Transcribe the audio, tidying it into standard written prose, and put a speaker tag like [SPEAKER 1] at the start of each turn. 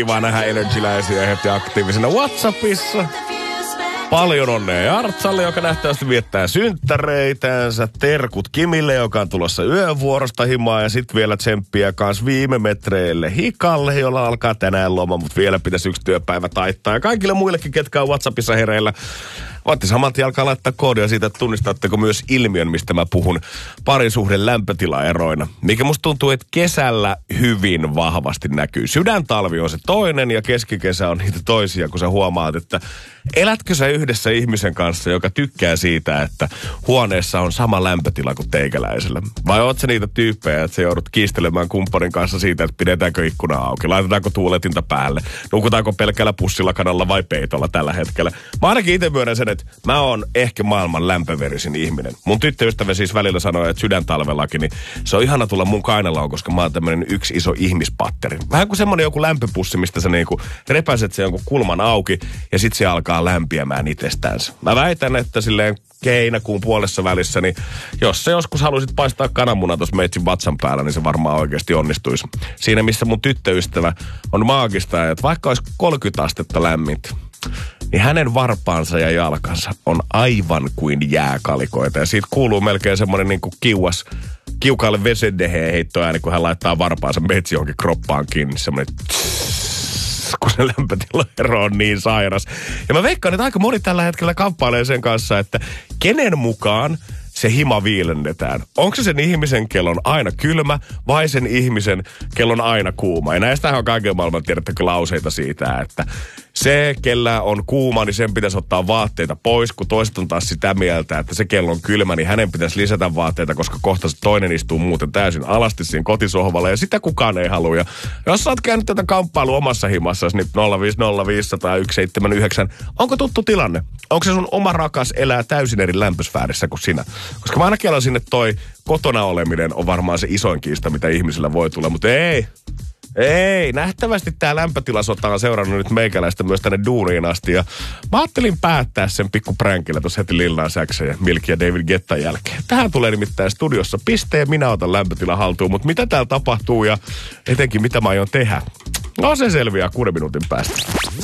[SPEAKER 1] Kiva nähdä energiläisiä heti aktiivisena WhatsAppissa. Paljon onnea Jartsalle, joka nähtävästi viettää synttäreitänsä. Terkut Kimille, joka on tulossa yövuorosta himaa. Ja sitten vielä tsemppiä kans viime metreille Hikalle, jolla alkaa tänään loma, mutta vielä pitäisi yksi työpäivä taittaa. Ja kaikille muillekin, ketkä on WhatsAppissa hereillä, voitte saman tien alkaa laittaa koodia siitä, että tunnistatteko myös ilmiön, mistä mä puhun parisuhden lämpötilaeroina. Mikä musta tuntuu, että kesällä hyvin vahvasti näkyy. Sydäntalvi on se toinen ja keskikesä on niitä toisia, kun sä huomaat, että elätkö sä yhdessä ihmisen kanssa, joka tykkää siitä, että huoneessa on sama lämpötila kuin teikäläisellä? Vai oot sä niitä tyyppejä, että sä joudut kiistelemään kumppanin kanssa siitä, että pidetäänkö ikkuna auki, laitetaanko tuuletinta päälle, nukutaanko pelkällä pussilakanalla vai peitolla tällä hetkellä? Mä ainakin itse myönnän sen, että mä oon ehkä maailman lämpöverisin ihminen. Mun tyttöystävä siis välillä sanoo, että sydäntalvellakin, niin se on ihana tulla mun kainaloon, koska mä oon tämmönen yksi iso ihmispatteri. Vähän kuin semmonen joku lämpöpussi, mistä sä niinku repäset sen jonkun kulman auki ja sit se alkaa lämpiämään itsestänsä. Mä väitän, että silleen heinäkuun puolessa välissä, niin jos sä joskus haluaisit paistaa kananmunaa tuossa meitsin vatsan päällä, niin se varmaan oikeasti onnistuisi. Siinä, missä mun tyttöystävä on maagista, että vaikka olisi 30 astetta lämmintä, niin hänen varpaansa ja jalkansa on aivan kuin jääkalikoita. Ja siitä kuuluu melkein semmoinen niin kuin kiukaalle vesedeheen heittoääni, kun hän laittaa varpaansa meitsi johonkin kroppaan kiinni. Semmoinen kun se lämpötilaero on niin sairas. Ja mä veikkaan, että aika moni tällä hetkellä kamppailee sen kanssa, että kenen mukaan se hima viilennetään. Onko se sen ihmisen, kellon aina kylmä, vai sen ihmisen, kellon aina kuuma? Ja näistähän on kaiken maailman tiedättekö lauseita siitä, että se, kellä on kuuma, niin sen pitäisi ottaa vaatteita pois, kun toiset on taas sitä mieltä, että se kello on kylmä, niin hänen pitäisi lisätä vaatteita, koska kohta se toinen istuu muuten täysin alasti siinä kotisohvalla, ja sitä kukaan ei halua. Ja jos sä oot käynyt tätä kamppailua omassa himassasi, niin 050501719, onko tuttu tilanne? Onko se sun oma rakas elää täysin eri lämpösfäärissä kuin sinä? Koska mä ainakin alan sinne toi kotona oleminen on varmaan se isoin kiista, mitä ihmisillä voi tulla, mutta ei, nähtävästi tää lämpötilasota on seurannut nyt meikäläistä myös tänne duuniin asti. Ja mä ajattelin päättää sen pikku pränkillä tuossa heti Lil Nas X:n ja Milky ja David Guettan jälkeen. Tähän tulee nimittäin studiossa piste ja minä otan lämpötila haltuun. Mutta mitä täällä tapahtuu ja etenkin mitä mä aion tehdä? No se selviää 6 minuutin päästä.